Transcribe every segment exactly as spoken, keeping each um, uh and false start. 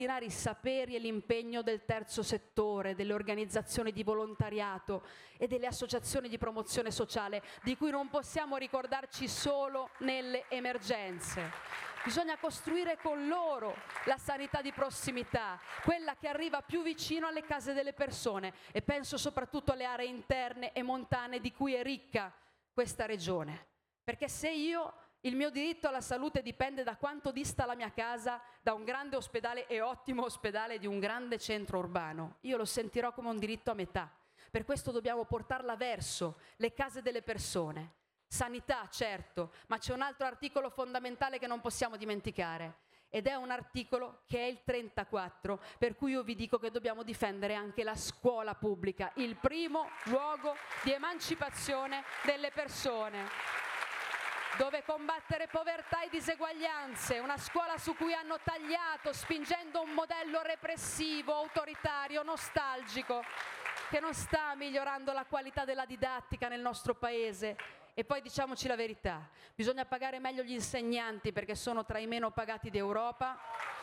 i saperi e l'impegno del terzo settore, delle organizzazioni di volontariato e delle associazioni di promozione sociale, di cui non possiamo ricordarci solo nelle emergenze. Bisogna costruire con loro la sanità di prossimità, quella che arriva più vicino alle case delle persone, e penso soprattutto alle aree interne e montane di cui è ricca questa regione. Perché se io il mio diritto alla salute dipende da quanto dista la mia casa da un grande ospedale e ottimo ospedale di un grande centro urbano, io lo sentirò come un diritto a metà. Per questo dobbiamo portarla verso le case delle persone. Sanità, certo, ma c'è un altro articolo fondamentale che non possiamo dimenticare, ed è un articolo che è il trentaquattro, per cui io vi dico che dobbiamo difendere anche la scuola pubblica, il primo luogo di emancipazione delle persone, dove combattere povertà e diseguaglianze, una scuola su cui hanno tagliato, spingendo un modello repressivo, autoritario, nostalgico, che non sta migliorando la qualità della didattica nel nostro paese. E poi diciamoci la verità, bisogna pagare meglio gli insegnanti perché sono tra i meno pagati d'Europa.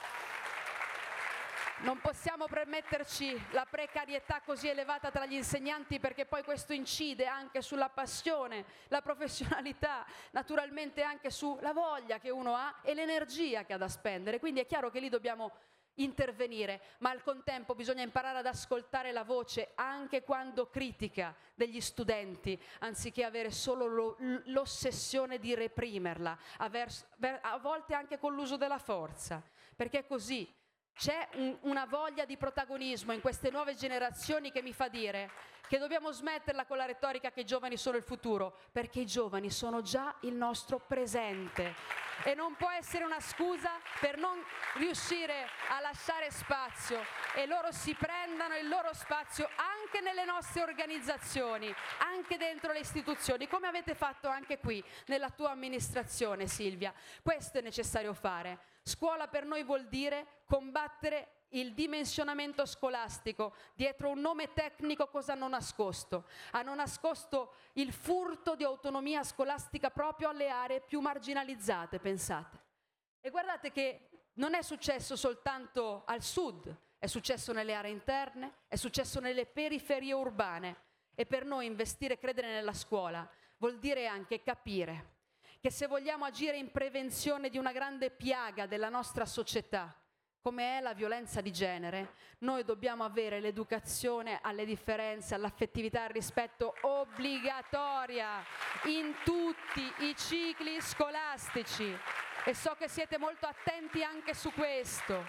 Non possiamo permetterci la precarietà così elevata tra gli insegnanti, perché poi questo incide anche sulla passione, la professionalità, naturalmente anche sulla voglia che uno ha e l'energia che ha da spendere. Quindi è chiaro che lì dobbiamo intervenire, ma al contempo bisogna imparare ad ascoltare la voce anche quando critica degli studenti, anziché avere solo lo, l'ossessione di reprimerla, a volte anche con l'uso della forza, perché così c'è un, una voglia di protagonismo in queste nuove generazioni che mi fa dire che dobbiamo smetterla con la retorica che i giovani sono il futuro, perché i giovani sono già il nostro presente e non può essere una scusa per non riuscire a lasciare spazio, e loro si prendano il loro spazio anche nelle nostre organizzazioni, anche dentro le istituzioni, come avete fatto anche qui nella tua amministrazione, Silvia. Questo è necessario fare. Scuola per noi vuol dire combattere il dimensionamento scolastico. Dietro un nome tecnico cosa hanno nascosto? Hanno nascosto il furto di autonomia scolastica proprio alle aree più marginalizzate, pensate. E guardate che non è successo soltanto al sud, è successo nelle aree interne, è successo nelle periferie urbane. E per noi investire e credere nella scuola vuol dire anche capire che se vogliamo agire in prevenzione di una grande piaga della nostra società, come è la violenza di genere, noi dobbiamo avere l'educazione alle differenze, all'affettività e al rispetto obbligatoria in tutti i cicli scolastici. E so che siete molto attenti anche su questo.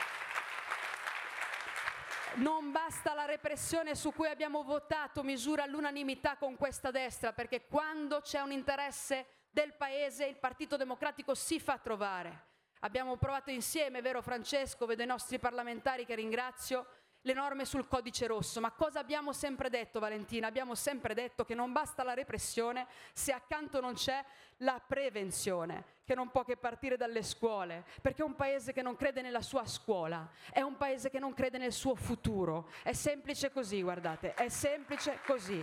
Non basta la repressione su cui abbiamo votato misure all'unanimità con questa destra, perché quando c'è un interesse del Paese il Partito Democratico si fa trovare. Abbiamo provato insieme, vero Francesco, vedo i nostri parlamentari che ringrazio, le norme sul codice rosso. Ma cosa abbiamo sempre detto, Valentina? Abbiamo sempre detto che non basta la repressione se accanto non c'è la prevenzione, che non può che partire dalle scuole, perché un paese che non crede nella sua scuola è un paese che non crede nel suo futuro. È semplice così, guardate, è semplice così.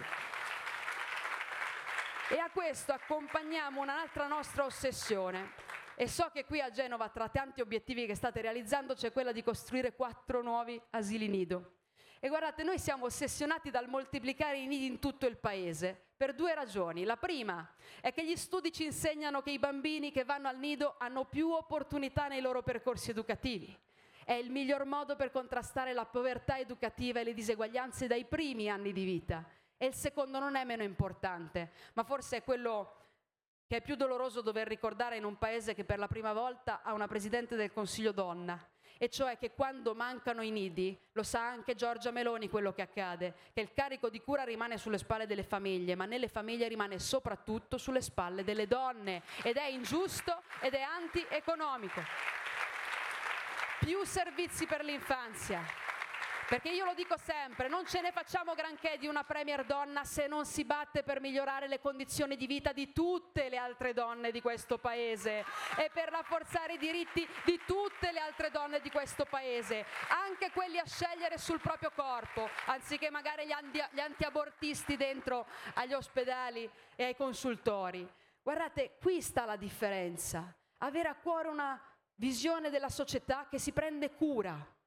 E a questo accompagniamo un'altra nostra ossessione. E so che qui a Genova, tra tanti obiettivi che state realizzando, c'è quella di costruire quattro nuovi asili nido. E guardate, noi siamo ossessionati dal moltiplicare i nidi in tutto il paese per due ragioni. La prima è che gli studi ci insegnano che i bambini che vanno al nido hanno più opportunità nei loro percorsi educativi. È il miglior modo per contrastare la povertà educativa e le diseguaglianze dai primi anni di vita. E il secondo non è meno importante, ma forse è quello che è più doloroso dover ricordare in un paese che per la prima volta ha una Presidente del Consiglio donna, e cioè che quando mancano i nidi, lo sa anche Giorgia Meloni quello che accade, che il carico di cura rimane sulle spalle delle famiglie, ma nelle famiglie rimane soprattutto sulle spalle delle donne, ed è ingiusto ed è antieconomico. Più servizi per l'infanzia. Perché io lo dico sempre, non ce ne facciamo granché di una premier donna se non si batte per migliorare le condizioni di vita di tutte le altre donne di questo paese e per rafforzare i diritti di tutte le altre donne di questo paese, anche quelli a scegliere sul proprio corpo, anziché magari gli, anti- gli antiabortisti dentro agli ospedali e ai consultori. Guardate, qui sta la differenza, avere a cuore una visione della società che si prende cura